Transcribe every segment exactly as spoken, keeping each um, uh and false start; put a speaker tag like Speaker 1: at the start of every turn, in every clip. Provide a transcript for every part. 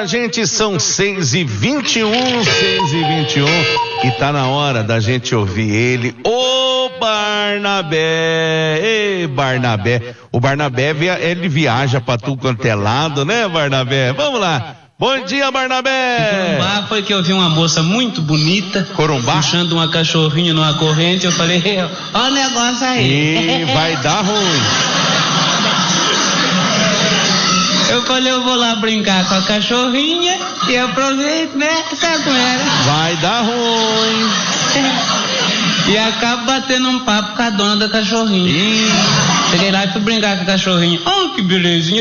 Speaker 1: gente, são seis e vinte e um, seis e vinte e um, e tá na hora da gente ouvir ele, o Barnabé. Ei, Barnabé. O Barnabé, ele viaja pra tudo quanto é lado, né, Barnabé? Vamos lá. Bom dia, Barnabé.
Speaker 2: Em Corumbá foi que eu vi uma moça muito bonita.
Speaker 1: Corumbá?
Speaker 2: Puxando uma cachorrinha numa corrente. Eu falei, ó o negócio aí.
Speaker 1: E vai dar ruim.
Speaker 2: Eu falei, eu vou lá brincar com a cachorrinha e aproveito, né? Sabe como era?
Speaker 1: Vai dar ruim.
Speaker 2: E acabo batendo um papo com a dona da cachorrinha.
Speaker 1: Ih.
Speaker 2: Cheguei lá e fui brincar com a cachorrinha. Oh, que belezinha.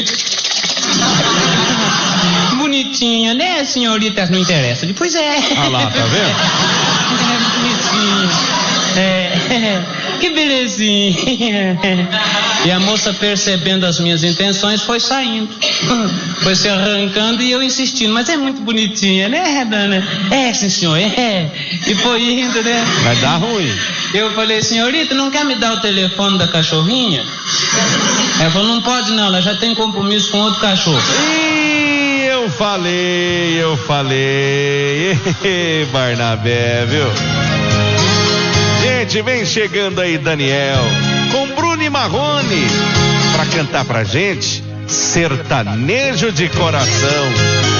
Speaker 2: Bonitinha, né, senhorita? Não interessa. Pois é.
Speaker 1: Ah lá, tá vendo?
Speaker 2: Bonitinha. É, que belezinha. E a moça, percebendo as minhas intenções, foi saindo. Foi se arrancando e eu insistindo. Mas é muito bonitinha, né, dona? É, sim, senhor, é. E foi indo, né?
Speaker 1: Vai dar ruim.
Speaker 2: Eu falei, senhorita, não quer me dar o telefone da cachorrinha? Ela falou, não pode não, ela já tem compromisso com outro cachorro.
Speaker 1: Ih, eu falei, eu falei. Barnabé, viu? Gente, vem chegando aí Daniel com Bruno e Marrone pra cantar pra gente Sertanejo de Coração.